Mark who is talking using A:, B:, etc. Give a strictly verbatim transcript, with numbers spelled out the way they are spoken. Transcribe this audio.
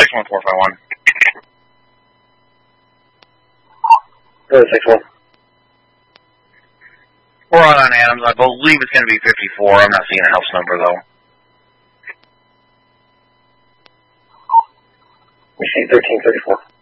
A: six one four five one.
B: Go to six one.
A: We're on on Adams. I believe it's going to be fifty-four. I'm not seeing a house number, though.
B: We see thirteen thirty-four.